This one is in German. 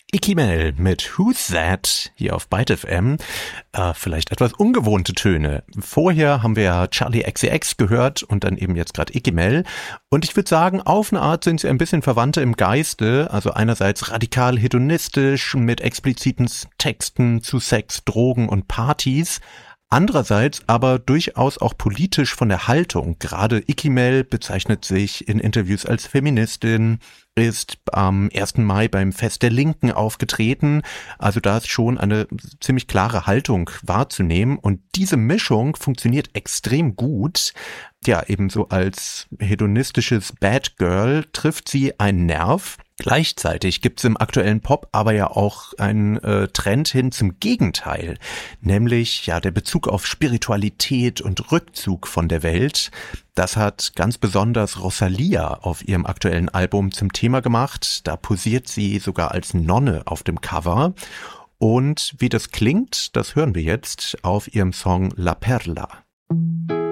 Icky Mel mit Who's That hier auf Byte FM. Vielleicht etwas ungewohnte Töne. Vorher haben wir ja Charli XCX gehört und dann eben jetzt gerade Icky Mel. Und ich würde sagen, auf eine Art sind sie ein bisschen Verwandte im Geiste. Also einerseits radikal hedonistisch mit expliziten Texten zu Sex, Drogen und Partys. Andererseits aber durchaus auch politisch von der Haltung. Gerade Icky Mel bezeichnet sich in Interviews als Feministin, ist am 1. Mai beim Fest der Linken aufgetreten. Also da ist schon eine ziemlich klare Haltung wahrzunehmen. Und diese Mischung funktioniert extrem gut. Ja, ebenso als hedonistisches Bad Girl trifft sie einen Nerv. Gleichzeitig gibt es im aktuellen Pop aber ja auch einen Trend hin zum Gegenteil, nämlich ja der Bezug auf Spiritualität und Rückzug von der Welt. Das hat ganz besonders Rosalia auf ihrem aktuellen Album zum Thema gemacht. Da posiert sie sogar als Nonne auf dem Cover. Und wie das klingt, das hören wir jetzt auf ihrem Song La Perla.